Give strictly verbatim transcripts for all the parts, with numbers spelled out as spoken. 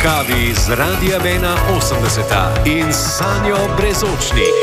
kavi z Radia ena osemdeset in Sanjo Brezočnik.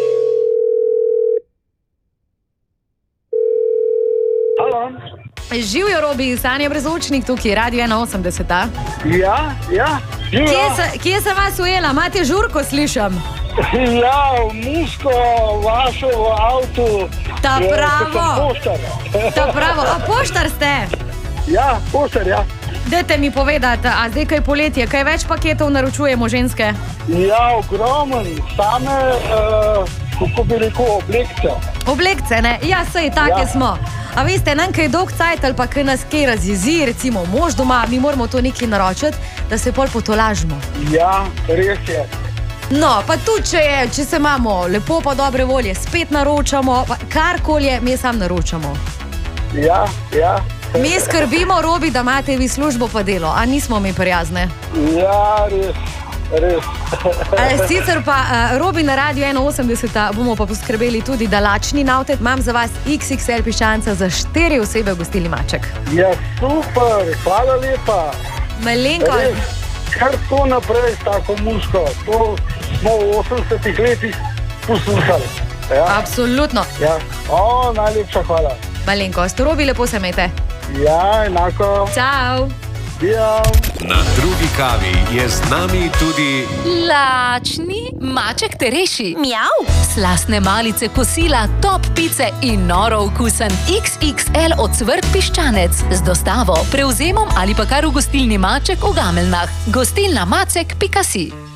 Živijo, Robi, Sanja Brezočnik, tukaj, Radio ena osemdeset. Ja, ja, živijo. Kje, se, kje sem vas ujela? Imate žurko, slišam? Ja, v Musko, vašo v avtu. Ta je, pravo. Ta pravo. A poštar ste? Ja, poštar, ja. Dajte mi povedati, a zdaj kaj poletje, kaj več paketov naročujemo ženske? Ja, ogromen, same, uh, kako bi rekel, oblekce. Oblekce, ne? Ja, sej, take Ja. smo. A veste, nam kaj dolg cajt ali pa kaj nas kaj razjezi, recimo mož doma, mi moramo to nekaj naročiti, da se pol potolažimo. Ja, res je. No, pa tudi, če, je, če se imamo lepo pa dobre volje, spet naročamo, pa karkoli, mi sam naročamo. Ja, ja. Mi skrbimo, Robi, da imate vi službo pa delo, a nismo mi prijazne. Ja, res, res. E, sicer pa, uh, Robi, na Radio ena osemdeset bomo pa poskrbeli tudi, da lačni navtet. Imam za vas iks iks el piščanca za štiri osebe v gostilni Maček. Ja, super, hvala lepa. Malenko. Res, kar to naprej s tako Musko, to smo v osemdesetih letih poslušali. Ja. Absolutno. Ja, o, najlepša hvala. Malenkost, Robi, lepo se imejte. Ja, enako. Čau. Ja. Na drugi kavi je z nami tudi Lačni Maček te reši. Mjav. Slastne malice kosila, top pice in noro okusen iks iks el ocvrt piščanec. Z dostavo, prevzemom ali pa kar v gostilni Maček v Gameljnah. Gostilna macek pika si.